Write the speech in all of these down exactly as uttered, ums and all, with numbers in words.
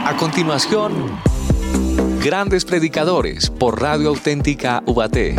A continuación, Grandes Predicadores por Radio Auténtica Ubaté.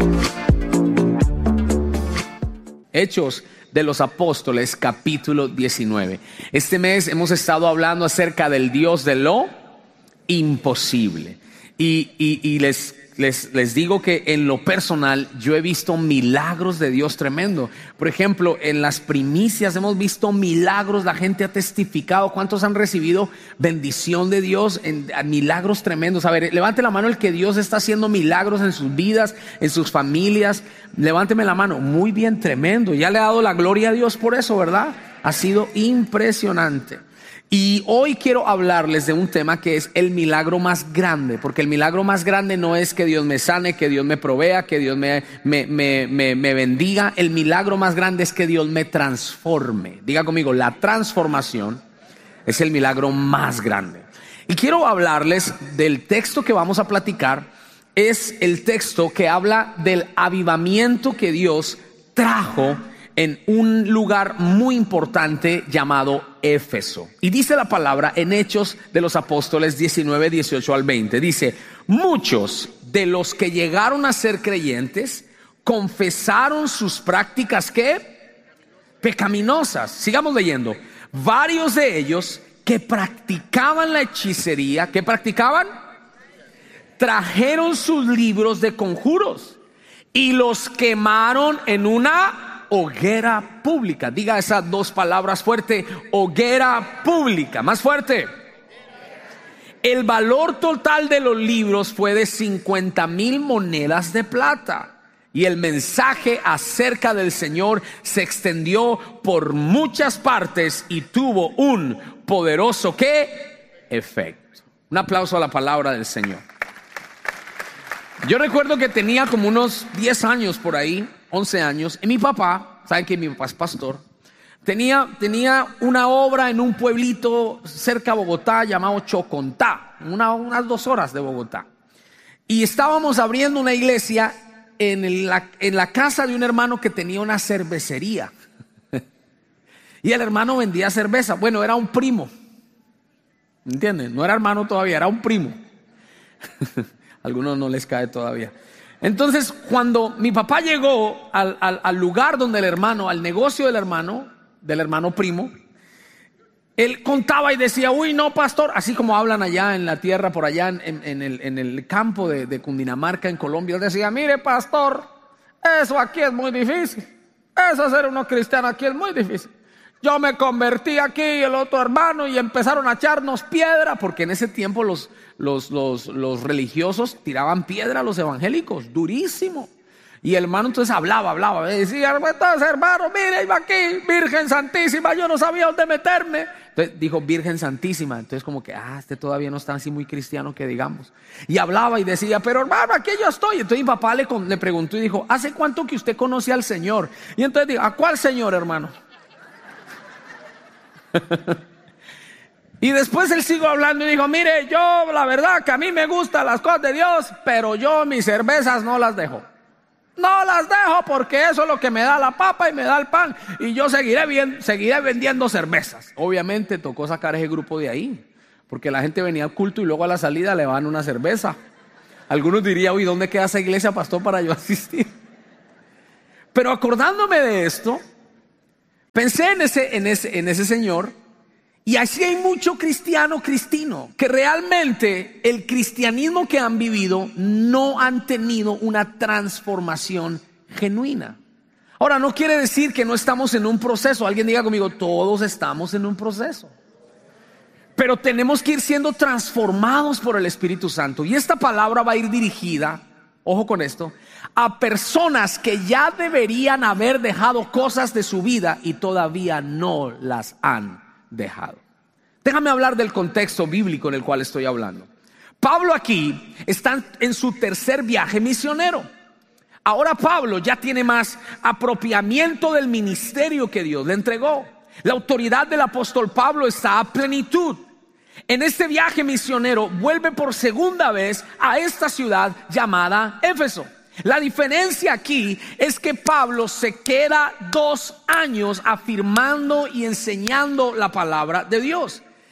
Hechos de los Apóstoles, capítulo diecinueve. Este mes hemos estado hablando acerca del Dios de lo imposible. Y, y, y les, les, les digo que en lo personal yo he visto milagros de Dios tremendo. Por ejemplo, en las primicias hemos visto milagros, la gente ha testificado. ¿Cuántos han recibido bendición de Dios en, en milagros tremendos? A ver, levante la mano el que Dios está haciendo milagros en sus vidas, en sus familias. Levánteme la mano. Muy bien, tremendo. Ya le ha dado la gloria a Dios por eso, ¿verdad? Ha sido impresionante. Y hoy quiero hablarles de un tema que es el milagro más grande, porque el milagro más grande no es que Dios me sane, que Dios me provea, que Dios me, me, me, me, me bendiga. El milagro más grande es que Dios me transforme. Diga conmigo, la transformación es el milagro más grande. Y quiero hablarles del texto que vamos a platicar. Es el texto que habla del avivamiento que Dios trajo en un lugar muy importante llamado Éfeso. Y dice la palabra en Hechos de los Apóstoles diecinueve, dieciocho al veinte. Dice: muchos de los que llegaron a ser creyentes confesaron sus prácticas, ¿qué? Pecaminosas. Sigamos leyendo. Varios de ellos que practicaban la hechicería, ¿qué practicaban? Trajeron sus libros de conjuros y los quemaron en una hoguera pública. Diga esas dos palabras fuerte: hoguera pública. Más fuerte. El valor total de los libros fue de cincuenta mil monedas de plata. Y el mensaje acerca del Señor se extendió por muchas partes y tuvo un poderoso ¿qué? Efecto. Un aplauso a la palabra del Señor. Yo recuerdo que tenía como unos diez años por ahí, once años, y mi papá, saben que mi papá es pastor, tenía, tenía una obra en un pueblito cerca de Bogotá llamado Chocontá, una, unas dos horas de Bogotá. Y estábamos abriendo una iglesia en, el, la, en la casa de un hermano que tenía una cervecería. Y el hermano vendía cerveza. Bueno, era un primo. ¿Entienden? No era hermano todavía, era un primo. A algunos no les cae todavía. Entonces, cuando mi papá llegó al, al, al lugar donde el hermano, al negocio del hermano, del hermano primo, él contaba y decía: uy, no, pastor, así como hablan allá en la tierra, por allá en, en, el, en el campo de, de Cundinamarca, en Colombia. Él decía: mire, pastor, eso aquí es muy difícil. Eso ser uno cristiano aquí es muy difícil. Yo me convertí aquí y el otro hermano y empezaron a echarnos piedra, porque en ese tiempo los, los, los, los religiosos tiraban piedra a los evangélicos, durísimo. Y el hermano entonces hablaba, hablaba, decía: entonces, hermano, mire, iba aquí, Virgen Santísima, yo no sabía dónde meterme. Entonces dijo Virgen Santísima, entonces como que, ah, este todavía no está así muy cristiano que digamos. Y hablaba y decía: pero hermano, aquí yo estoy. Entonces mi papá le, le preguntó y dijo: ¿hace cuánto que usted conoce al Señor? Y entonces dijo: ¿a cuál Señor, hermano? Y después él siguió hablando y dijo: mire, yo la verdad que a mí me gustan las cosas de Dios, pero yo mis cervezas no las dejo. No las dejo porque eso es lo que me da la papa y me da el pan. Y yo seguiré, bien, seguiré vendiendo cervezas. Obviamente tocó sacar ese grupo de ahí, porque la gente venía al culto y luego a la salida le van una cerveza. Algunos dirían: uy, ¿dónde queda esa iglesia, pastor, para yo asistir? Pero acordándome de esto, pensé en ese, en ese, en ese señor. Y así hay mucho cristiano cristino que realmente el cristianismo que han vivido no han tenido una transformación genuina. Ahora, no quiere decir que no estamos en un proceso. Alguien diga conmigo: todos estamos en un proceso. Pero tenemos que ir siendo transformados por el Espíritu Santo. Y esta palabra va a ir dirigida, ojo con esto, a personas que ya deberían haber dejado cosas de su vida y todavía no las han dejado. Déjame hablar del contexto bíblico en el cual estoy hablando. Pablo aquí está en su tercer viaje misionero. Ahora Pablo ya tiene más apropiamiento del ministerio que Dios le entregó. La autoridad del apóstol Pablo está a plenitud. En este viaje misionero vuelve por segunda vez a esta ciudad llamada Éfeso. La diferencia aquí es que Pablo se queda dos años afirmando y enseñando la palabra de Dios.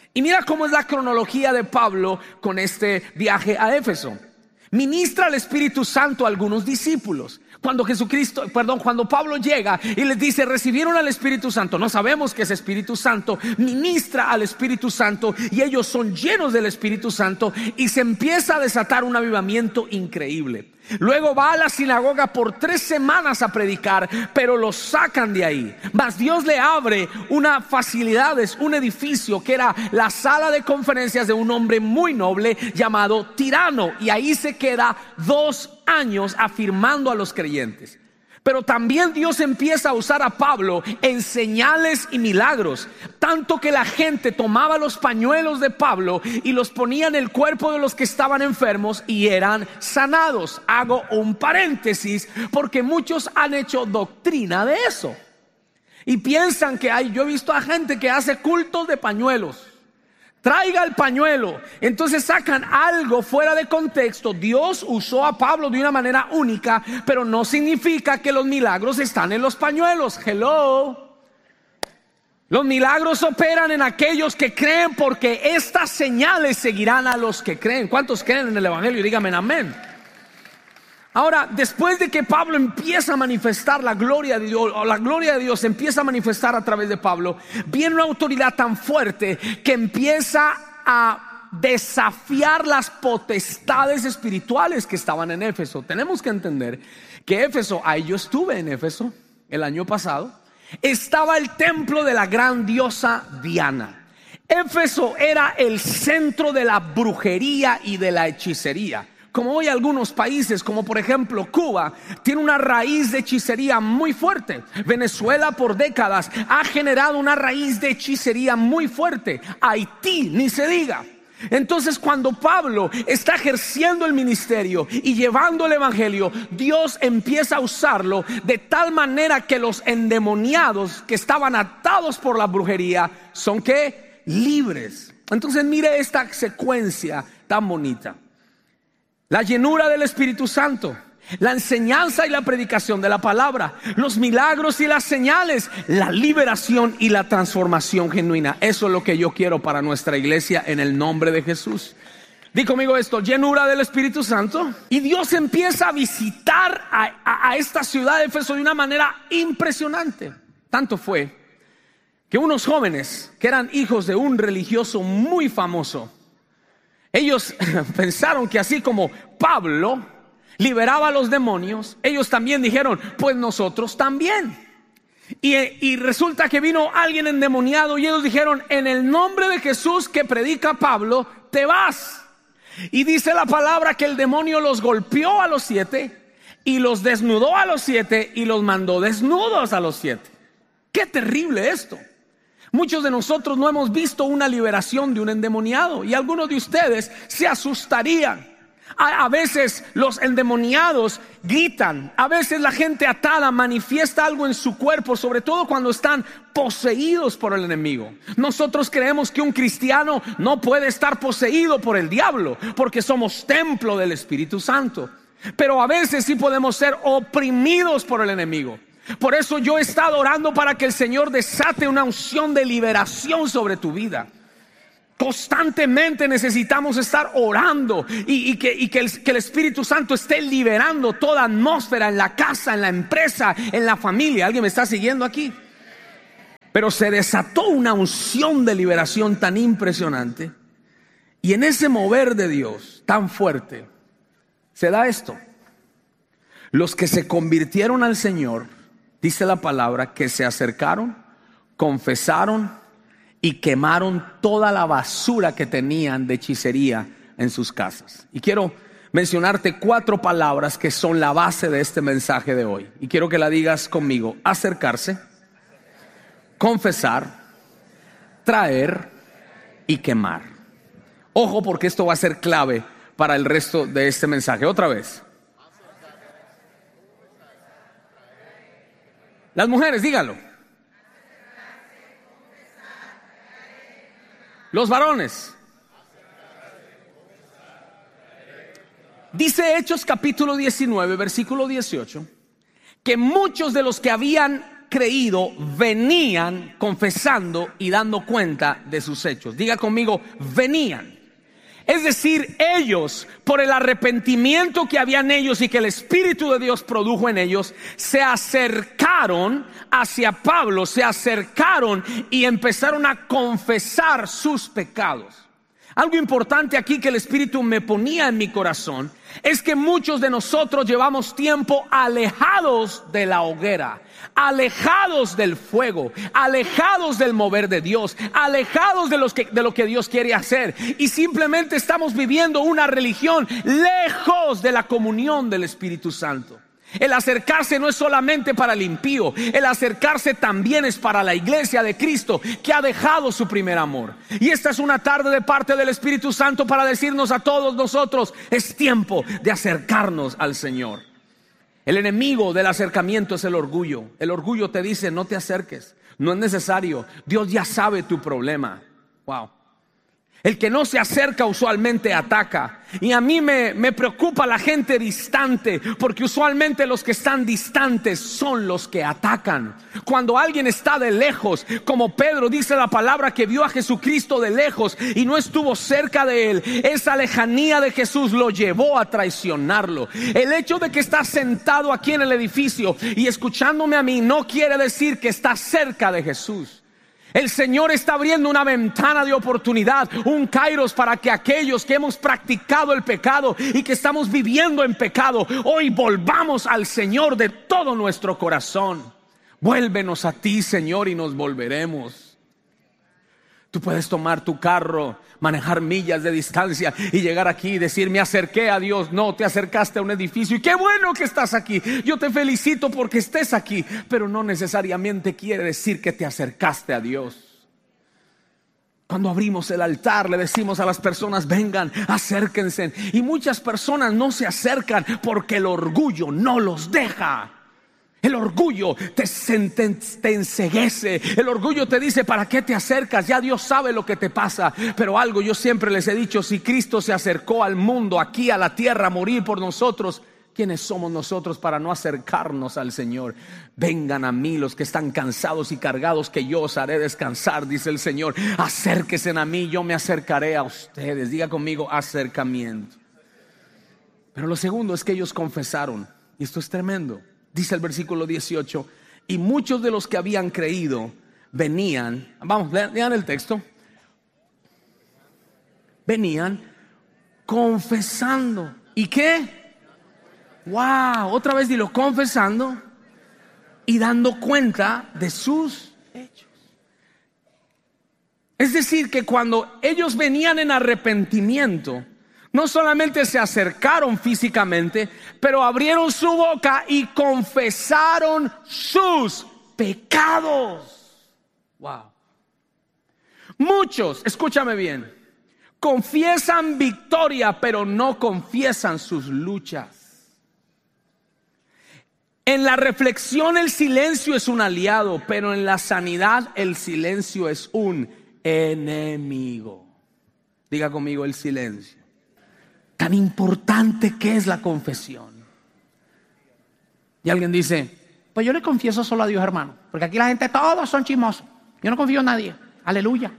Y mira cómo es la cronología de Pablo con este viaje a Éfeso. Ministra el Espíritu Santo a algunos discípulos. Cuando Jesucristo, perdón, cuando Pablo llega y les dice, recibieron al Espíritu Santo, no sabemos que es Espíritu Santo, ministra al Espíritu Santo y ellos son llenos del Espíritu Santo y se empieza a desatar un avivamiento increíble. Luego va a la sinagoga por tres semanas a predicar, pero lo sacan de ahí. Mas Dios le abre una facilidades, un edificio que era la sala de conferencias de un hombre muy noble llamado Tirano, y ahí se queda dos años afirmando a los creyentes. Pero también Dios empieza a usar a Pablo en señales y milagros, tanto que la gente tomaba los pañuelos de Pablo y los ponía en el cuerpo de los que estaban enfermos y eran sanados. Hago un paréntesis porque muchos han hecho doctrina de eso y piensan que hay, yo he visto a gente que hace cultos de pañuelos. Traiga el pañuelo. Entonces sacan algo fuera de contexto. Dios usó a Pablo de una manera única, pero no significa que los milagros están en los pañuelos. Hello. Los milagros operan en aquellos que creen, porque estas señales seguirán a los que creen. ¿Cuántos creen en el Evangelio? Díganme amén. Ahora, después de que Pablo empieza a manifestar la gloria de Dios, o la gloria de Dios empieza a manifestar a través de Pablo, viene una autoridad tan fuerte que empieza a desafiar las potestades espirituales que estaban en Éfeso. Tenemos que entender que Éfeso, ahí yo estuve en Éfeso el año pasado, estaba el templo de la gran diosa Diana. Éfeso era el centro de la brujería y de la hechicería. Como hoy algunos países, como por ejemplo Cuba, tiene una raíz de hechicería muy fuerte. Venezuela por décadas ha generado una raíz de hechicería muy fuerte. Haití, ni se diga. Entonces, cuando Pablo está ejerciendo el ministerio y llevando el evangelio, Dios empieza a usarlo de tal manera que los endemoniados que estaban atados por la brujería son ¿qué? Libres. Entonces mire esta secuencia tan bonita: la llenura del Espíritu Santo, la enseñanza y la predicación de la palabra, los milagros y las señales, la liberación y la transformación genuina. Eso es lo que yo quiero para nuestra iglesia en el nombre de Jesús. Di conmigo esto: llenura del Espíritu Santo. Y Dios empieza a visitar a, a, a esta ciudad de Éfeso de una manera impresionante. Tanto fue que unos jóvenes que eran hijos de un religioso muy famoso, ellos pensaron que así como Pablo liberaba a los demonios, ellos también dijeron, pues nosotros también. Y, y resulta que vino alguien endemoniado y ellos dijeron, en el nombre de Jesús que predica Pablo, te vas. Y dice la palabra que el demonio los golpeó a los siete y los desnudó a los siete y los mandó desnudos a los siete. Qué terrible esto. Muchos de nosotros no hemos visto una liberación de un endemoniado, y algunos de ustedes se asustarían. A, a veces los endemoniados gritan, a veces la gente atada manifiesta algo en su cuerpo, sobre todo cuando están poseídos por el enemigo. Nosotros creemos que un cristiano no puede estar poseído por el diablo, porque somos templo del Espíritu Santo. Pero a veces sí podemos ser oprimidos por el enemigo. Por eso yo he estado orando para que el Señor desate una unción de liberación sobre tu vida. Constantemente necesitamos estar orando y, y, que, y que, el, que el Espíritu Santo esté liberando toda atmósfera en la casa, en la empresa, en la familia. ¿Alguien me está siguiendo aquí? Pero se desató una unción de liberación tan impresionante, y en ese mover de Dios tan fuerte se da esto: los que se convirtieron al Señor, dice la palabra, que se acercaron, confesaron y quemaron toda la basura que tenían de hechicería en sus casas. Y quiero mencionarte cuatro palabras que son la base de este mensaje de hoy, y quiero que la digas conmigo: acercarse, confesar, traer y quemar. Ojo, porque esto va a ser clave para el resto de este mensaje. Otra vez. Las mujeres, díganlo. Los varones. Dice Hechos capítulo diecinueve, versículo dieciocho, que muchos de los que habían creído venían confesando y dando cuenta de sus hechos. Diga conmigo, venían. Es decir, ellos, por el arrepentimiento que había en ellos y que el Espíritu de Dios produjo en ellos, se acercaron hacia Pablo, se acercaron y empezaron a confesar sus pecados. Algo importante aquí que el Espíritu me ponía en mi corazón es que muchos de nosotros llevamos tiempo alejados de la hoguera, alejados del fuego, alejados del mover de Dios, alejados de, los que, de lo que Dios quiere hacer, y simplemente estamos viviendo una religión lejos de la comunión del Espíritu Santo. El acercarse no es solamente para el impío, el acercarse también es para la iglesia de Cristo que ha dejado su primer amor. Y esta es una tarde de parte del Espíritu Santo para decirnos a todos nosotros: es tiempo de acercarnos al Señor. El enemigo del acercamiento es el orgullo. El orgullo te dice: no te acerques, no es necesario, Dios ya sabe tu problema. Wow. El que no se acerca usualmente ataca. Y a mí me, me preocupa la gente distante, porque usualmente los que están distantes son los que atacan. Cuando alguien está de lejos, como Pedro, dice la palabra que vio a Jesucristo de lejos y no estuvo cerca de él, esa lejanía de Jesús lo llevó a traicionarlo. El hecho de que estás sentado aquí en el edificio y escuchándome a mí no quiere decir que estás cerca de Jesús. El Señor está abriendo una ventana de oportunidad, un kairos, para que aquellos que hemos practicado el pecado y que estamos viviendo en pecado, hoy volvamos al Señor de todo nuestro corazón. Vuélvenos a ti, Señor, y nos volveremos. Tú puedes tomar tu carro, manejar millas de distancia y llegar aquí y decir: me acerqué a Dios. No, te acercaste a un edificio y qué bueno que estás aquí. Yo te felicito porque estés aquí, pero no necesariamente quiere decir que te acercaste a Dios. Cuando abrimos el altar le decimos a las personas: vengan, acérquense. Y muchas personas no se acercan porque el orgullo no los deja. El orgullo te, te, te enceguece. El orgullo te dice: ¿para qué te acercas? Ya Dios sabe lo que te pasa. Pero algo yo siempre les he dicho: si Cristo se acercó al mundo, aquí a la tierra, a morir por nosotros, ¿quiénes somos nosotros para no acercarnos al Señor? Vengan a mí los que están cansados y cargados, que yo os haré descansar, dice el Señor. Acérquense a mí, yo me acercaré a ustedes. Diga conmigo: acercamiento. Pero lo segundo es que ellos confesaron, y esto es tremendo. Dice el versículo dieciocho: y muchos de los que habían creído venían, vamos, lean el texto, venían confesando. ¿Y qué? Wow, otra vez dilo: confesando y dando cuenta de sus hechos. Es decir, que cuando ellos venían en arrepentimiento, no solamente se acercaron físicamente, pero abrieron su boca y confesaron sus pecados. Wow. Muchos, escúchame bien, confiesan victoria, pero no confiesan sus luchas. En la reflexión el silencio es un aliado, pero en la sanidad el silencio es un enemigo. Diga conmigo: el silencio. Tan importante que es la confesión. Y alguien dice: pues yo le confieso solo a Dios, hermano, porque aquí la gente todos son chismosos, yo no confío en nadie. Aleluya.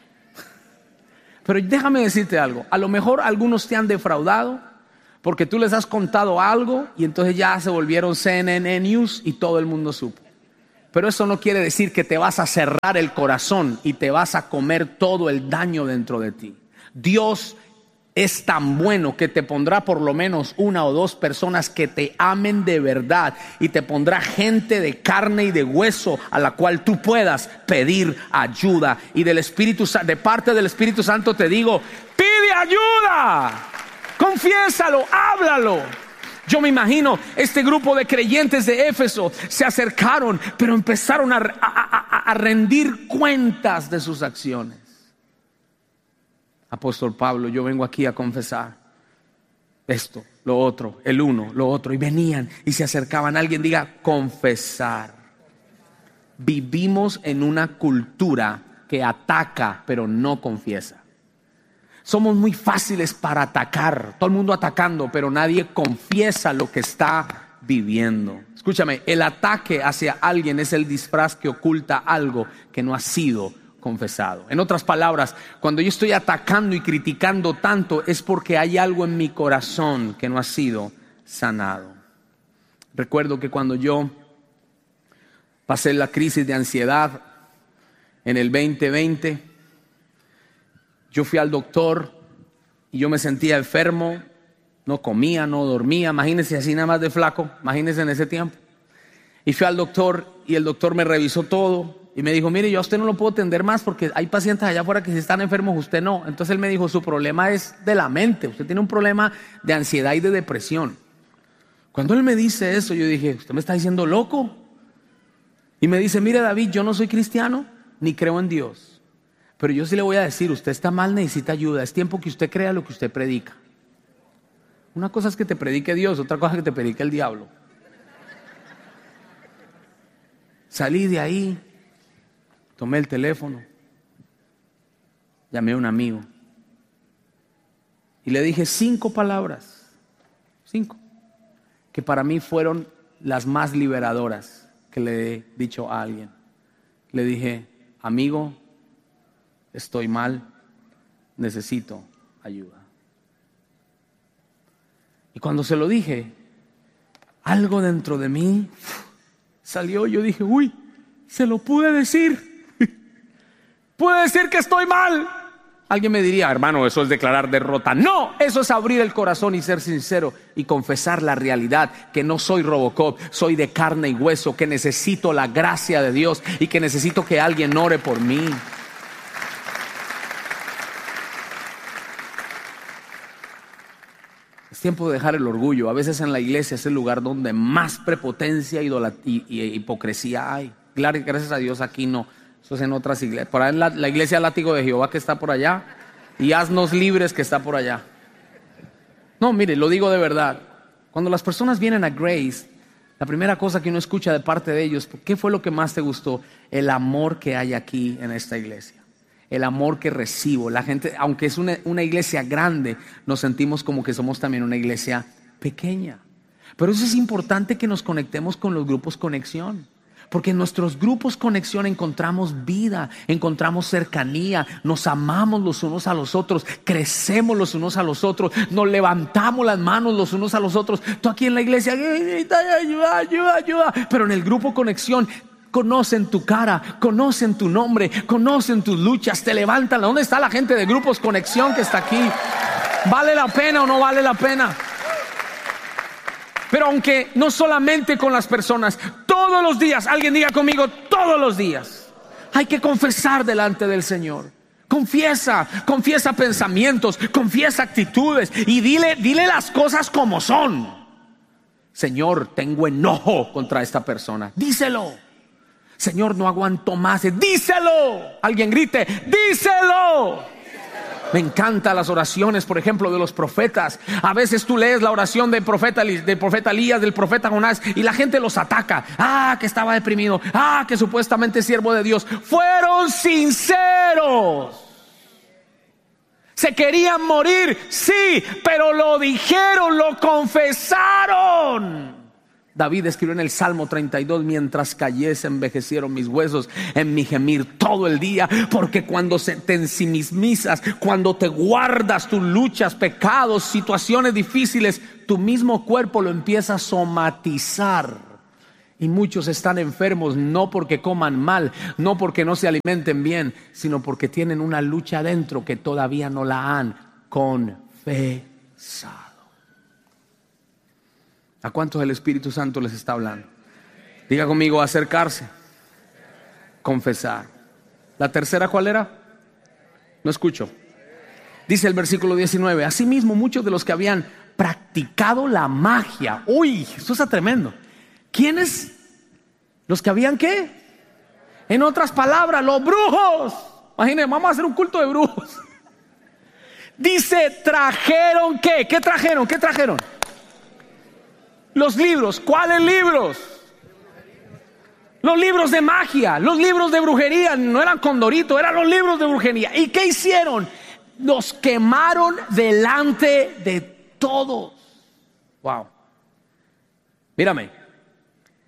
Pero déjame decirte algo: a lo mejor algunos te han defraudado porque tú les has contado algo y entonces ya se volvieron C N N News y todo el mundo supo. Pero eso no quiere decir que te vas a cerrar el corazón y te vas a comer todo el daño dentro de ti. Dios es tan bueno que te pondrá por lo menos una o dos personas que te amen de verdad, y te pondrá gente de carne y de hueso a la cual tú puedas pedir ayuda. Y del Espíritu, de parte del Espíritu Santo te digo: pide ayuda, confiésalo, háblalo. Yo me imagino este grupo de creyentes de Éfeso se acercaron, pero empezaron a, a, a, a rendir cuentas de sus acciones. Apóstol Pablo, yo vengo aquí a confesar esto, lo otro, el uno, lo otro. Y venían y se acercaban. Alguien diga: confesar. Vivimos en una cultura que ataca, pero no confiesa. Somos muy fáciles para atacar. Todo el mundo atacando, pero nadie confiesa lo que está viviendo. Escúchame, el ataque hacia alguien es el disfraz que oculta algo que no ha sido confesado. En otras palabras, cuando yo estoy atacando y criticando tanto es porque hay algo en mi corazón que no ha sido sanado. Recuerdo que cuando yo pasé la crisis de ansiedad en el veinte veinte, yo fui al doctor y yo me sentía enfermo, no comía, no dormía, imagínense así nada más de flaco, imagínense en ese tiempo. Y fui al doctor y el doctor me revisó todo y me dijo, mire, yo a usted no lo puedo atender más porque hay pacientes allá afuera que si están enfermos, usted no. Entonces él me dijo, su problema es de la mente, usted tiene un problema de ansiedad y de depresión. Cuando él me dice eso, yo dije, ¿usted me está diciendo loco? Y me dice, mire David, yo no soy cristiano ni creo en Dios, pero yo sí le voy a decir, usted está mal, necesita ayuda, es tiempo que usted crea lo que usted predica. Una cosa es que te predique Dios, otra cosa es que te predique el diablo. Salí de ahí, tomé el teléfono, llamé a un amigo y le dije cinco palabras, cinco, que para mí fueron las más liberadoras que le he dicho a alguien. Le dije, amigo, estoy mal, necesito ayuda. Y cuando se lo dije, algo dentro de mí salió. Yo dije, uy, se lo pude decir. Pude decir que estoy mal. Alguien me diría, hermano, eso es declarar derrota. No, eso es abrir el corazón y ser sincero y confesar la realidad, que no soy Robocop, soy de carne y hueso, que necesito la gracia de Dios y que necesito que alguien ore por mí. Es tiempo de dejar el orgullo. A veces en la iglesia es el lugar donde más prepotencia y, y hipocresía hay. Gracias a Dios aquí no. Eso es en otras iglesias. Por ahí en la, la iglesia Látigo de Jehová que está por allá y Haznos Libres que está por allá. No, mire, lo digo de verdad. Cuando las personas vienen a Grace, la primera cosa que uno escucha de parte de ellos, ¿qué fue lo que más te gustó? El amor que hay aquí en esta iglesia. El amor que recibo. La gente, aunque es una, una iglesia grande, nos sentimos como que somos también una iglesia pequeña. Pero eso es importante, que nos conectemos con los grupos Conexión. Porque en nuestros grupos Conexión encontramos vida, encontramos cercanía, nos amamos los unos a los otros, crecemos los unos a los otros, nos levantamos las manos los unos a los otros. Tú aquí en la iglesia, ayuda, ayuda, ayuda. Pero en el grupo Conexión conocen tu cara, conocen tu nombre, conocen tus luchas, te levantan. ¿Dónde está la gente de grupos Conexión que está aquí? ¿Vale la pena o no vale la pena? Pero aunque no solamente con las personas, todos los días, alguien diga conmigo, todos los días, hay que confesar delante del Señor. Confiesa, confiesa pensamientos, confiesa actitudes y dile, dile las cosas como son. Señor, tengo enojo contra esta persona. Díselo. Señor, no aguanto más. Díselo. Alguien grite, díselo. Me encantan las oraciones, por ejemplo, de los profetas. A veces tú lees la oración del profeta, del profeta Elías, del profeta Jonás, y la gente los ataca. Ah, que estaba deprimido. Ah, que supuestamente es siervo de Dios. Fueron sinceros. Se querían morir, sí, pero lo dijeron, lo confesaron. David escribió en el Salmo treinta y dos, mientras callé se envejecieron mis huesos en mi gemir todo el día, porque cuando se te ensimismizas, cuando te guardas tus luchas, pecados, situaciones difíciles, tu mismo cuerpo lo empieza a somatizar. Y muchos están enfermos no porque coman mal, no porque no se alimenten bien, sino porque tienen una lucha adentro que todavía no la han confesado. ¿A cuántos el Espíritu Santo les está hablando? Diga conmigo, acercarse, confesar. ¿La tercera cuál era? No escucho. Dice el versículo diecinueve, asimismo muchos de los que habían practicado la magia. Uy, esto está tremendo. ¿Quiénes? ¿Los que habían qué? En otras palabras, los brujos. Imagínense, vamos a hacer un culto de brujos. Dice, trajeron ¿qué? ¿Qué trajeron? ¿Qué trajeron? Los libros. ¿Cuáles libros? Los libros de magia, los libros de brujería. No eran Condorito, eran los libros de brujería. ¿Y qué hicieron? Los quemaron delante de todos. Wow. Mírame,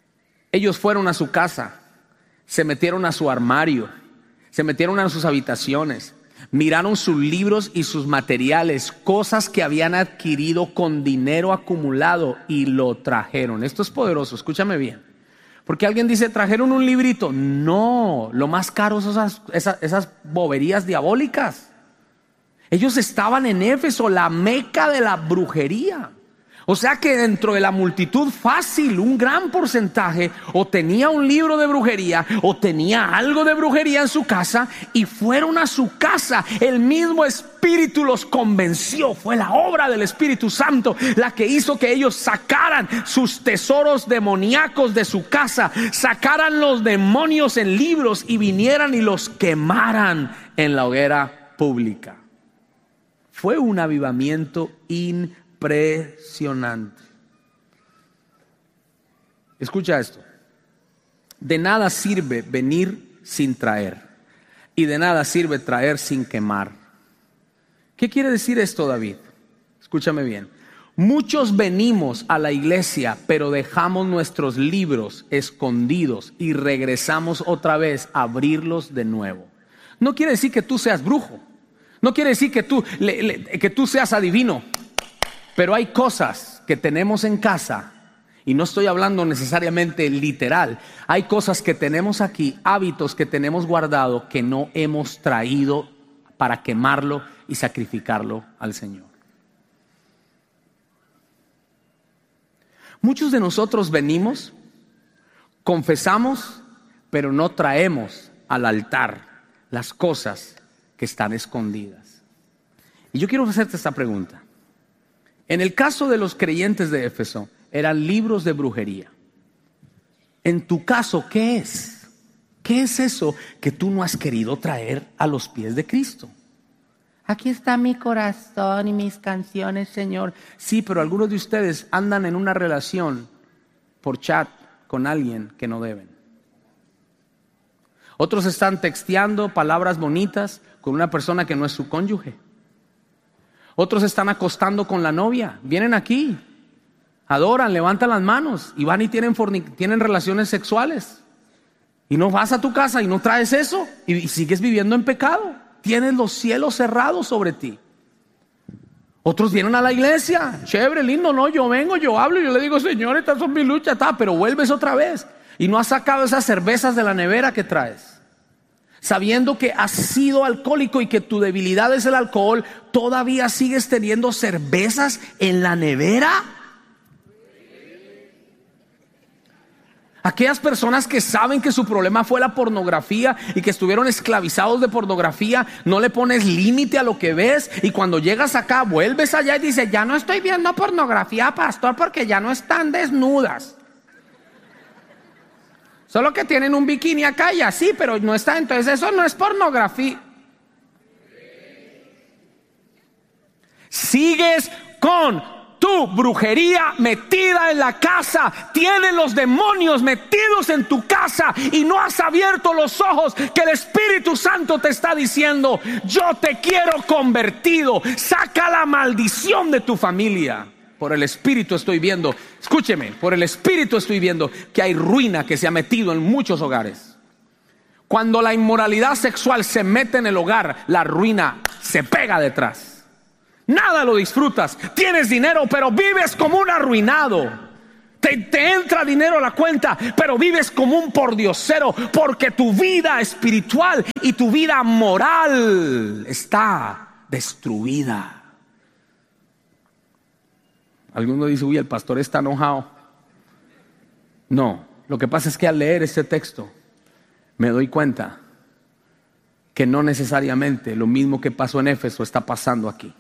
Ellos fueron a su casa, se metieron a su armario, se metieron a sus habitaciones, miraron sus libros y sus materiales, cosas que habían adquirido con dinero acumulado, y lo trajeron. Esto es poderoso, escúchame bien. Porque alguien dice, trajeron un librito. No, lo más caro son esas, esas, esas boberías diabólicas. Ellos estaban en Éfeso, la meca de la brujería. O sea que dentro de la multitud fácil, un gran porcentaje o tenía un libro de brujería o tenía algo de brujería en su casa, y fueron a su casa. El mismo Espíritu los convenció. Fue la obra del Espíritu Santo la que hizo que ellos sacaran sus tesoros demoníacos de su casa, sacaran los demonios en libros y vinieran y los quemaran en la hoguera pública. Fue un avivamiento impresionante. Impresionante. Escucha esto. De nada sirve venir sin traer, y de nada sirve traer sin quemar. ¿Qué quiere decir esto, David? Escúchame bien. Muchos venimos a la iglesia, pero dejamos nuestros libros escondidos y regresamos otra vez a abrirlos de nuevo. No quiere decir que tú seas brujo. No quiere decir que tú, le, le, que tú seas adivino. Pero hay cosas que tenemos en casa, y no estoy hablando necesariamente literal. Hay cosas que tenemos aquí, hábitos que tenemos guardado, que no hemos traído para quemarlo y sacrificarlo al Señor. Muchos de nosotros venimos, confesamos, pero no traemos al altar las cosas que están escondidas. Y yo quiero hacerte esta pregunta. En el caso de los creyentes de Éfeso, eran libros de brujería. En tu caso, ¿qué es? ¿Qué es eso que tú no has querido traer a los pies de Cristo? Aquí está mi corazón y mis canciones, Señor. Sí, pero algunos de ustedes andan en una relación por chat con alguien que no deben. Otros están texteando palabras bonitas con una persona que no es su cónyuge. Otros están acostando con la novia. Vienen aquí, adoran, levantan las manos y van y tienen, fornic- tienen relaciones sexuales. Y no vas a tu casa y no traes eso y, y sigues viviendo en pecado. Tienes los cielos cerrados sobre ti. Otros vienen a la iglesia. Chévere, lindo, no, yo vengo, yo hablo y yo le digo, Señor, estas son mis luchas, ta, pero vuelves otra vez y no has sacado esas cervezas de la nevera que traes. Sabiendo que has sido alcohólico y que tu debilidad es el alcohol, ¿todavía sigues teniendo cervezas en la nevera? Aquellas personas que saben que su problema fue la pornografía y que estuvieron esclavizados de pornografía, no le pones límite a lo que ves, y cuando llegas acá vuelves allá y dices, ya no estoy viendo pornografía, pastor, porque ya no están desnudas. Solo que tienen un bikini acá y así, pero no está. Entonces eso no es pornografía. Sigues con tu brujería metida en la casa. Tienes los demonios metidos en tu casa y no has abierto los ojos que el Espíritu Santo te está diciendo, yo te quiero convertido. Saca la maldición de tu familia. Por el Espíritu estoy viendo, escúcheme, por el Espíritu estoy viendo que hay ruina que se ha metido en muchos hogares. Cuando la inmoralidad sexual se mete en el hogar, la ruina se pega detrás. Nada lo disfrutas. Tienes dinero, pero vives como un arruinado. Te, te entra dinero a la cuenta, pero vives como un pordiosero, porque tu vida espiritual y tu vida moral está destruida. Alguno dice, uy, el pastor está enojado. No, lo que pasa es que al leer este texto me doy cuenta que no necesariamente lo mismo que pasó en Éfeso está pasando aquí.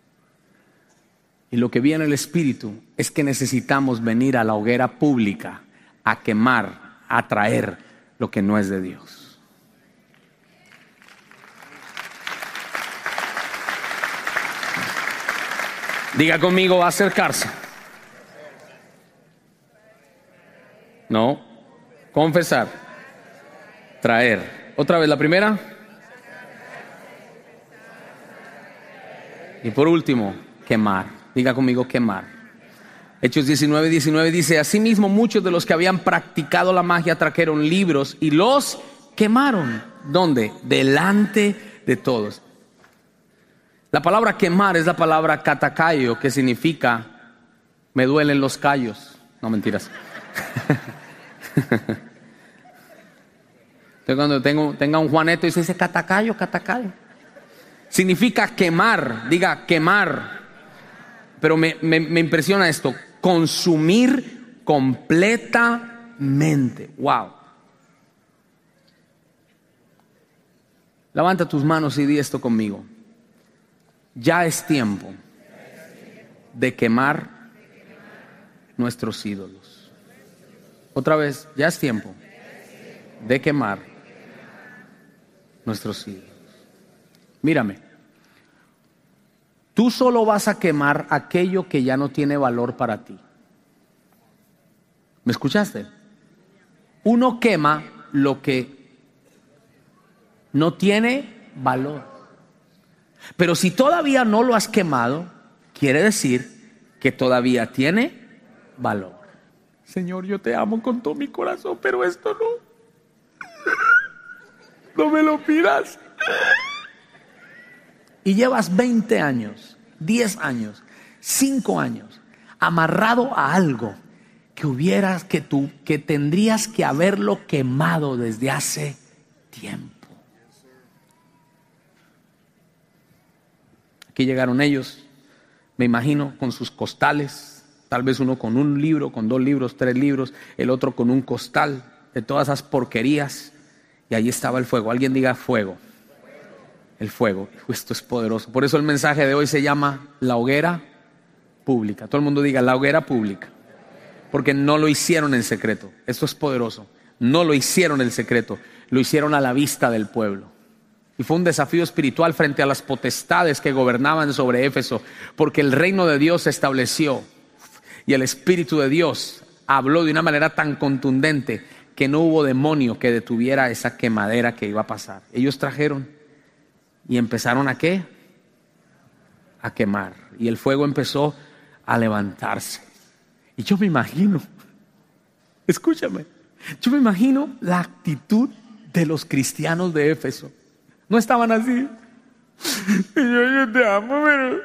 Y lo que vi en el Espíritu es que necesitamos venir a la hoguera pública a quemar, a traer lo que no es de Dios. Diga conmigo, acercarse. No, confesar. Traer. Otra vez la primera. Y por último, quemar. Diga conmigo, quemar. Hechos diecinueve, diecinueve dice: asimismo muchos de los que habían practicado la magia trajeron libros y los quemaron. ¿Dónde? Delante de todos. La palabra quemar es la palabra catakaio, que significa me duelen los callos. No, mentiras. Entonces cuando tengo, tenga un Juaneto y se dice catacayo, catacayo, significa quemar. Diga quemar. Pero me, me, me impresiona esto: consumir completamente. Wow. Levanta tus manos y di esto conmigo. Ya es tiempo de quemar nuestros ídolos. Otra vez, ya es tiempo de quemar nuestros ídolos. Mírame, tú solo vas a quemar aquello que ya no tiene valor para ti. ¿Me escuchaste? Uno quema lo que no tiene valor. Pero si todavía no lo has quemado, quiere decir que todavía tiene valor. Señor, yo te amo con todo mi corazón, pero esto no. No me lo pidas. Y llevas veinte años, diez años, cinco años amarrado a algo que hubieras, que tú, que tendrías que haberlo quemado desde hace tiempo. Aquí llegaron ellos, me imagino, con sus costales, tal vez uno con un libro, con dos libros, tres libros, el otro con un costal de todas esas porquerías, y ahí estaba el fuego. Alguien diga fuego. El fuego. Esto es poderoso. Por eso el mensaje de hoy se llama la hoguera pública. Todo el mundo diga la hoguera pública. Porque no lo hicieron en secreto. Esto es poderoso. No lo hicieron en secreto, lo hicieron a la vista del pueblo. Y fue un desafío espiritual frente a las potestades que gobernaban sobre Éfeso, porque el reino de Dios se estableció y el Espíritu de Dios habló de una manera tan contundente que no hubo demonio que detuviera esa quemadera que iba a pasar. Ellos trajeron y empezaron a ¿qué? A quemar. Y el fuego empezó a levantarse. Y yo me imagino, escúchame, yo me imagino la actitud de los cristianos de Éfeso. No estaban así. Señor, yo te amo, pero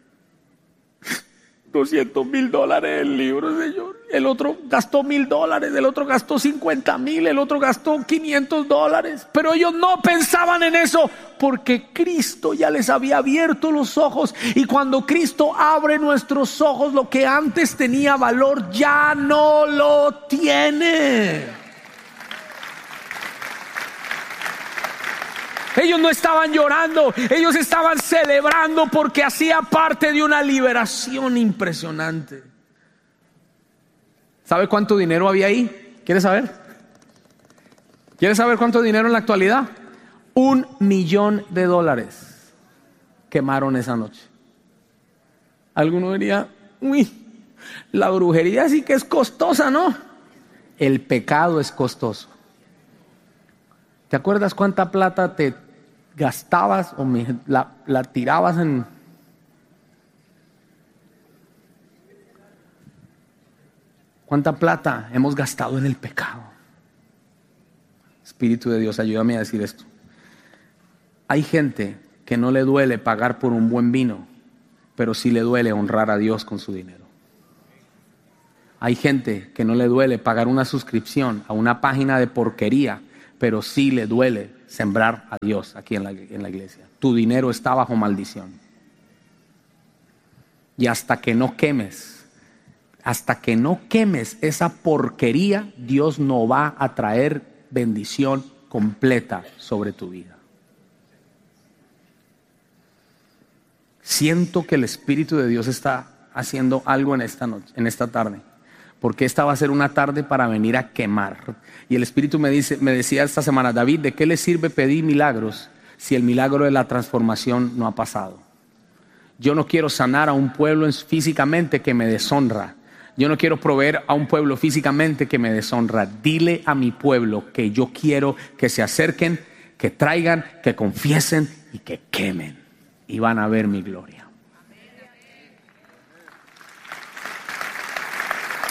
doscientos mil dólares el libro, Señor. El otro gastó mil dólares, el otro gastó cincuenta mil, el otro gastó quinientos dólares. Pero ellos no pensaban en eso, porque Cristo ya les había abierto los ojos. Y cuando Cristo abre nuestros ojos, lo que antes tenía valor ya no lo tiene. Ellos no estaban llorando, ellos estaban celebrando porque hacía parte de una liberación impresionante. ¿Sabe cuánto dinero había ahí? ¿Quieres saber? ¿Quieres saber cuánto dinero en la actualidad? Un millón de dólares quemaron esa noche. Alguno diría, uy, la brujería sí que es costosa, ¿no? El pecado es costoso. ¿Te acuerdas cuánta plata te gastabas o me, la, la tirabas en... ¿Cuánta plata hemos gastado en el pecado? Espíritu de Dios, ayúdame a decir esto. Hay gente que no le duele pagar por un buen vino, pero sí le duele honrar a Dios con su dinero. Hay gente que no le duele pagar una suscripción a una página de porquería, pero sí le duele sembrar a Dios aquí en la, en la iglesia. Tu dinero está bajo maldición. Y hasta que no quemes, hasta que no quemes esa porquería, Dios no va a traer bendición completa sobre tu vida. Siento que el Espíritu de Dios está haciendo algo en esta noche, en esta tarde. Porque esta va a ser una tarde para venir a quemar. Y el Espíritu me dice, me decía esta semana, David, ¿de qué le sirve pedir milagros si el milagro de la transformación no ha pasado? Yo no quiero sanar a un pueblo físicamente que me deshonra. Yo no quiero proveer a un pueblo físicamente que me deshonra. Dile a mi pueblo que yo quiero que se acerquen, que traigan, que confiesen y que quemen. Y van a ver mi gloria.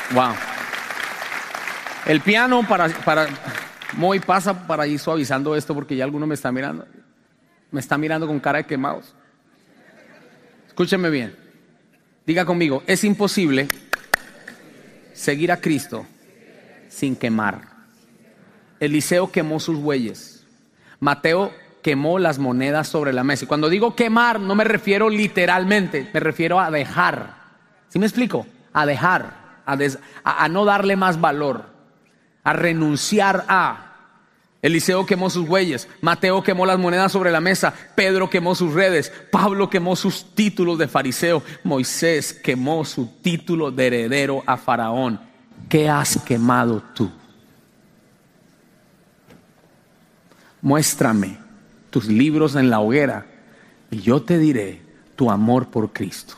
Wow. El piano para, para Moy pasa para ir suavizando esto porque ya alguno me está mirando. Me está mirando con cara de quemados. Escúcheme bien. Diga conmigo, es imposible seguir a Cristo sin quemar. Eliseo quemó sus bueyes. Mateo quemó las monedas sobre la mesa. Y cuando digo quemar, no me refiero literalmente, me refiero a dejar. ¿Sí me explico? A dejar, a, des, a, a no darle más valor, a renunciar a. Eliseo quemó sus bueyes, Mateo quemó las monedas sobre la mesa, Pedro quemó sus redes, Pablo quemó sus títulos de fariseo, Moisés quemó su título de heredero a Faraón. ¿Qué has quemado tú? Muéstrame tus libros en la hoguera y yo te diré tu amor por Cristo.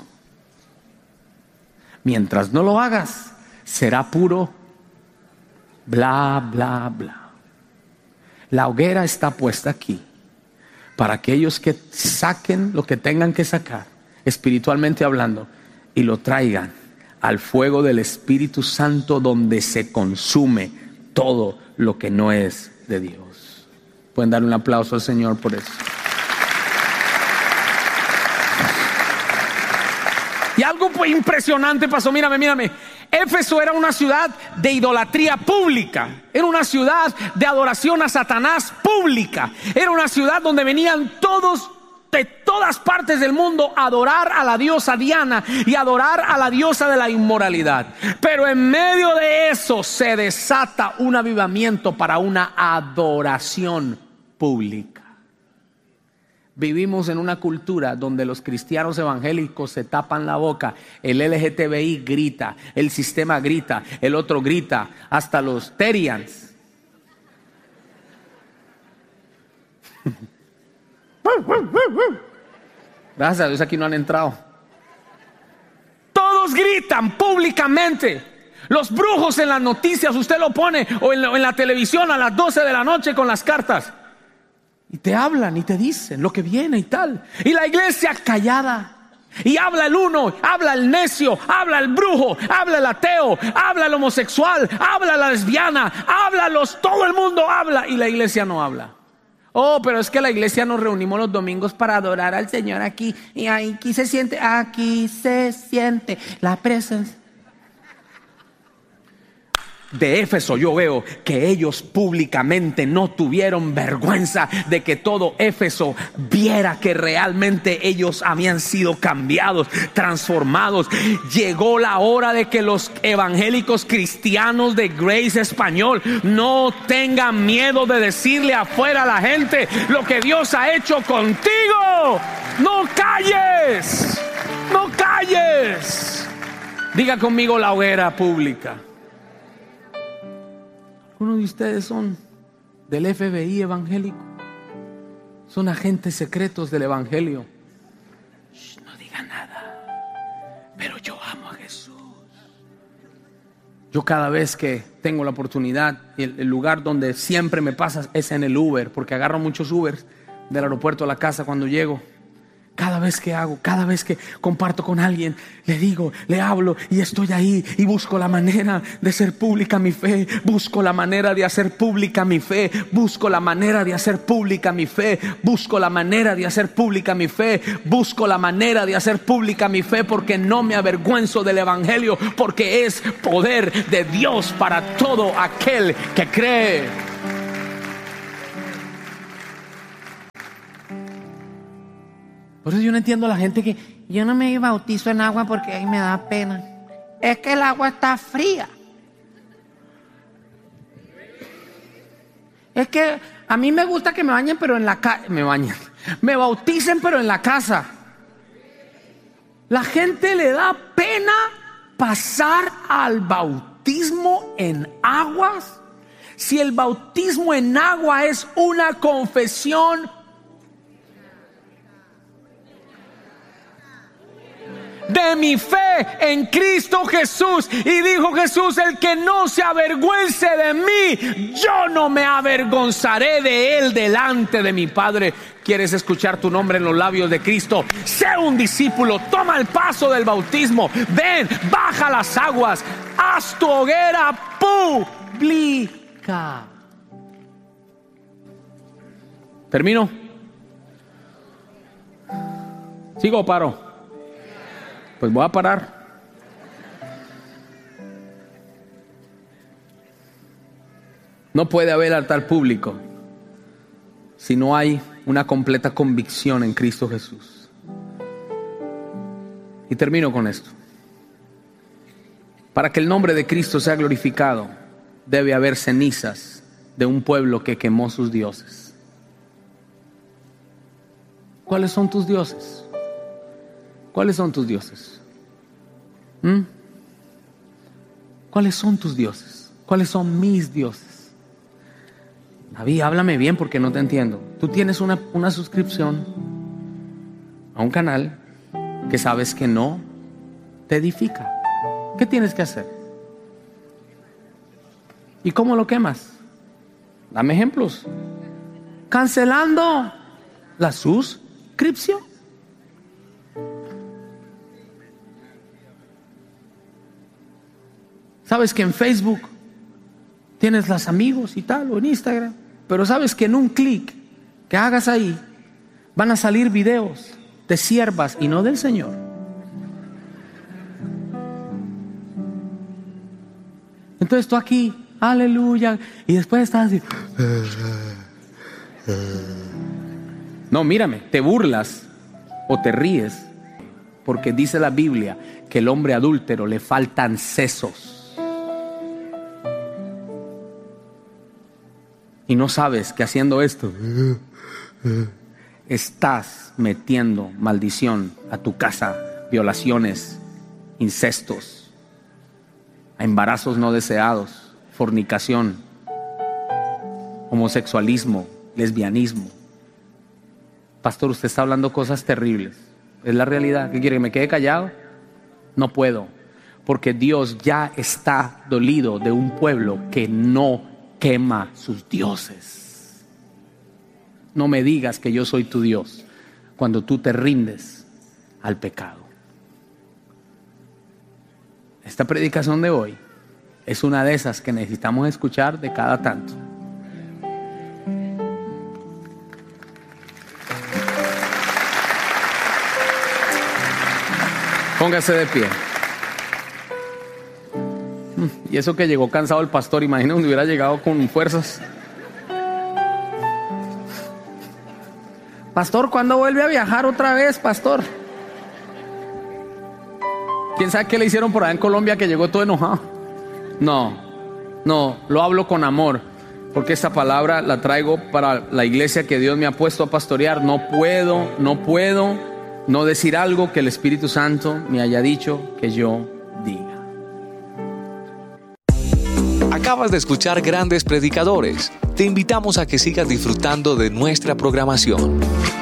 Mientras no lo hagas, será puro bla, bla, bla. La hoguera está puesta aquí para aquellos que saquen lo que tengan que sacar, espiritualmente hablando, y lo traigan al fuego del Espíritu Santo, donde se consume todo lo que no es de Dios. Pueden dar un aplauso al Señor por eso. Y algo impresionante pasó. Mírame, mírame. Éfeso era una ciudad de idolatría pública. Era una ciudad de adoración a Satanás pública. Era una ciudad donde venían todos de todas partes del mundo a adorar a la diosa Diana y adorar a la diosa de la inmoralidad. Pero en medio de eso se desata un avivamiento para una adoración pública. Vivimos en una cultura donde los cristianos evangélicos se tapan la boca, el L G T B I grita, el sistema grita, el otro grita, hasta los Terians. Gracias a Dios aquí no han entrado. Todos gritan públicamente. Los brujos en las noticias, usted lo pone, o en la, en la televisión a las doce de la noche con las cartas. Y te hablan y te dicen lo que viene y tal. Y la iglesia callada. Y habla el uno, habla el necio, habla el brujo, habla el ateo, habla el homosexual, habla la lesbiana, habla los, todo el mundo habla y la iglesia no habla. Oh, pero es que la iglesia nos reunimos los domingos para adorar al Señor aquí. Y aquí se siente, aquí se siente la presencia. De Éfeso yo veo que ellos públicamente no tuvieron vergüenza de que todo Éfeso viera que realmente ellos habían sido cambiados, transformados. Llegó la hora de que los evangélicos cristianos de Grace Español no tengan miedo de decirle afuera a la gente lo que Dios ha hecho contigo. No calles, no calles. Diga conmigo la hoguera pública. Uno de ustedes son del F B I evangélico. Son agentes secretos del evangelio. Shh, no digan nada. Pero yo amo a Jesús. Yo cada vez que tengo la oportunidad, el, el lugar donde siempre me pasa es en el Uber, porque agarro muchos Ubers del aeropuerto a la casa cuando llego. Cada vez que hago, cada vez que comparto con alguien, le digo, le hablo y estoy ahí y busco la manera de hacer pública mi fe, busco la manera de hacer pública mi fe, busco la manera de hacer pública mi fe, busco la manera de hacer pública mi fe, busco la manera de hacer pública mi fe, porque no me avergüenzo del evangelio, porque es poder de Dios para todo aquel que cree. Por eso yo no entiendo a la gente que yo no me bautizo en agua porque ahí me da pena. Es que el agua está fría. Es que a mí me gusta que me bañen, pero en la casa. Me bañen. Me bauticen, pero en la casa. La gente le da pena pasar al bautismo en aguas. Si el bautismo en agua es una confesión de mi fe en Cristo Jesús, y dijo Jesús: el que no se avergüence de mí, yo no me avergonzaré de él delante de mi Padre. ¿Quieres escuchar tu nombre en los labios de Cristo? Sé un discípulo, toma el paso del bautismo, ven, baja las aguas, haz haz tu hoguera pública. ¿Termino? ¿Sigo o paro? Pues voy a parar. No puede haber altar público si no hay una completa convicción en Cristo Jesús. Y termino con esto. Para que el nombre de Cristo sea glorificado, debe haber cenizas de un pueblo que quemó sus dioses. ¿Cuáles son tus dioses? ¿Cuáles son tus dioses? ¿Mm? ¿Cuáles son tus dioses? ¿Cuáles son mis dioses? David, háblame bien porque no te entiendo. Tú tienes una, una suscripción a un canal que sabes que no te edifica. ¿Qué tienes que hacer? ¿Y cómo lo quemas? Dame ejemplos. Cancelando la suscripción. Sabes que en Facebook tienes los amigos y tal, o en Instagram, pero sabes que en un clic que hagas ahí van a salir videos de siervas y no del Señor. Entonces tú aquí, aleluya, y después estás así. No, mírame, te burlas o te ríes porque dice la Biblia que el hombre adúltero le faltan sesos. Y no sabes que haciendo esto estás metiendo maldición a tu casa, violaciones, incestos, a embarazos no deseados, fornicación, homosexualismo, lesbianismo. Pastor, usted está hablando cosas terribles. Es la realidad. ¿Qué quiere? ¿Que me quede callado? No puedo, porque Dios ya está dolido de un pueblo que no quema sus dioses. No me digas que yo soy tu Dios cuando tú te rindes al pecado. Esta predicación de hoy es una de esas que necesitamos escuchar de cada tanto. Póngase de pie. Y eso que llegó cansado el pastor, imagínate si hubiera llegado con fuerzas. Pastor, ¿cuándo vuelve a viajar otra vez, pastor? ¿Quién sabe qué le hicieron por allá en Colombia que llegó todo enojado? No, no, lo hablo con amor, porque esta palabra la traigo para la iglesia que Dios me ha puesto a pastorear. No puedo, no puedo no decir algo que el Espíritu Santo me haya dicho que yo diga. Acabas de escuchar Grandes Predicadores. Te invitamos a que sigas disfrutando de nuestra programación.